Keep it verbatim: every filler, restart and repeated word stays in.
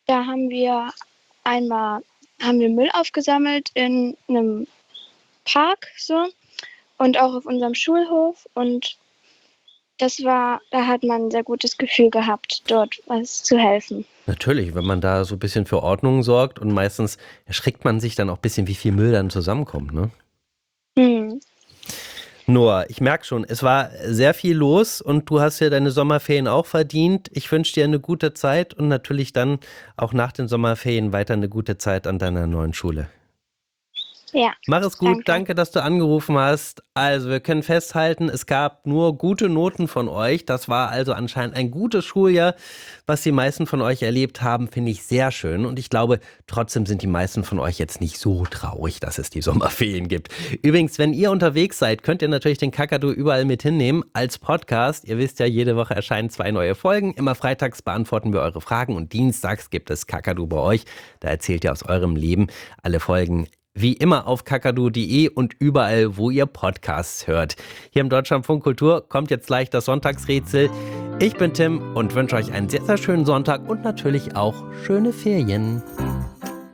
Da haben wir einmal haben wir Müll aufgesammelt in einem Park so und auch auf unserem Schulhof und das war da hat man 'n sehr gutes Gefühl gehabt, dort was zu helfen. Natürlich, wenn man da so ein bisschen für Ordnung sorgt und meistens erschrickt man sich dann auch ein bisschen, wie viel Müll dann zusammenkommt, ne? Mhm. Noah, ich merke schon, es war sehr viel los und du hast ja deine Sommerferien auch verdient. Ich wünsche dir eine gute Zeit und natürlich dann auch nach den Sommerferien weiter eine gute Zeit an deiner neuen Schule. Ja, Mach es gut, danke. danke, dass du angerufen hast. Also, wir können festhalten, es gab nur gute Noten von euch. Das war also anscheinend ein gutes Schuljahr. Was die meisten von euch erlebt haben, finde ich sehr schön. Und ich glaube, trotzdem sind die meisten von euch jetzt nicht so traurig, dass es die Sommerferien gibt. Übrigens, wenn ihr unterwegs seid, könnt ihr natürlich den Kakadu überall mit hinnehmen als Podcast. Ihr wisst ja, jede Woche erscheinen zwei neue Folgen. Immer freitags beantworten wir eure Fragen und dienstags gibt es Kakadu bei euch. Da erzählt ihr aus eurem Leben. Alle Folgen wie immer auf kakadu punkt de und überall, wo ihr Podcasts hört. Hier im Deutschlandfunk Kultur kommt jetzt gleich das Sonntagsrätsel. Ich bin Tim und wünsche euch einen sehr, sehr schönen Sonntag und natürlich auch schöne Ferien.